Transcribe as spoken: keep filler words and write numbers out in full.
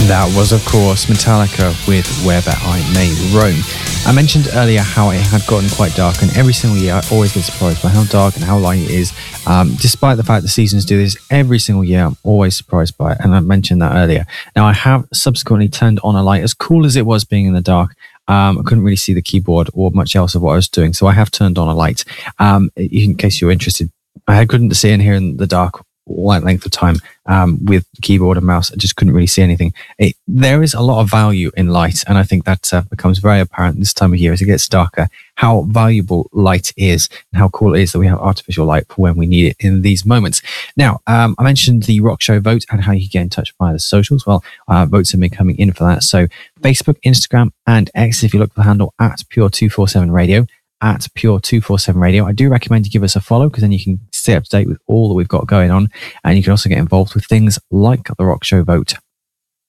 That was, of course, Metallica with Wherever I May Roam. I mentioned earlier how it had gotten quite dark, and every single year I always get surprised by how dark and how light it is. Um, despite the fact the seasons do this every single year, I'm always surprised by it, and I mentioned that earlier. Now, I have subsequently turned on a light. As cool as it was being in the dark, um, I couldn't really see the keyboard or much else of what I was doing, so I have turned on a light. Um, in case you're interested, I couldn't see in here in the dark all that length of time um, with keyboard and mouse. I just couldn't really see anything. It, there is a lot of value in light, and I think that uh, becomes very apparent this time of year as it gets darker, how valuable light is and how cool it is that we have artificial light for when we need it in these moments. Now, um, I mentioned the Rock Show vote and how you can get in touch via the socials. Well, uh, votes have been coming in for that. So Facebook, Instagram, and X, if you look for the handle at Pure two forty-seven Radio, at Pure two forty-seven Radio. I do recommend you give us a follow, because then you can stay up to date with all that we've got going on, and you can also get involved with things like the Rock Show vote